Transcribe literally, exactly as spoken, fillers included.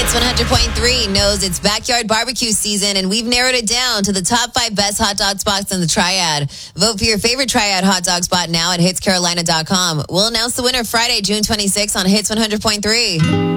Hits one hundred point three knows it's backyard barbecue season, and we've narrowed it down to the top five best hot dog spots in the Triad. Vote for your favorite Triad hot dog spot now at hits carolina dot com. We'll announce the winner Friday, June twenty-sixth on Hits one hundred point three.